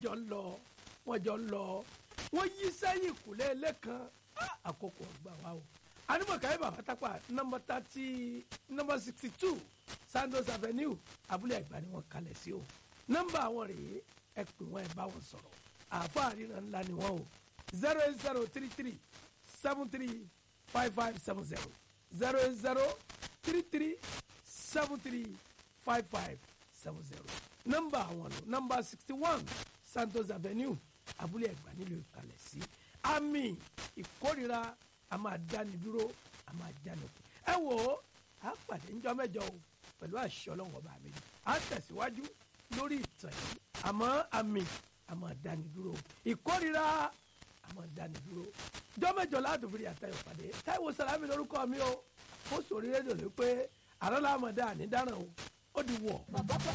wọ́n jọ ń lọ wọ́n yí sẹ́yìn kùlé ilé kan àkókò ọgbà wa o Anímọ̀káyé bàbá tápà nọ́mbà 62 Sandos Avenue Abúlé Ẹ̀gbá ni wọ́n kalẹ̀ sí o nọ́mbà àwọn rèé ẹ pè wọ́n ẹ bá wọn sọ̀rọ̀ àáfàá ríran ńlá ni wọ́n o 08033 73 5570 08033 73 5570 nọ́mbà àwọn lò nọ́mbà 61 Santos Avenue Abúlé Ẹ̀gbá nílùú ìkàlẹ̀ sí àmì ìkórira a máa dáni dúró a máa dáni kù ẹ wò ó a pàdé ńjọ́ mẹ́jọ o pẹ̀lú àṣẹ Ọlọ́run ọba mi a tẹ̀síwájú lórí ìtàn yìí àmọ́ àmì a máa dáni dúró ìkórira a máa dáni dúró ńjọ́ mẹ́jọ ládùúgbò àtàyọ̀ pàdé Táíwò Sàlámì lórúkọ mi o ó sòrí rédíò lé pé àrọ́lá àmọ̀dá ànídáràn o ó di wọ̀.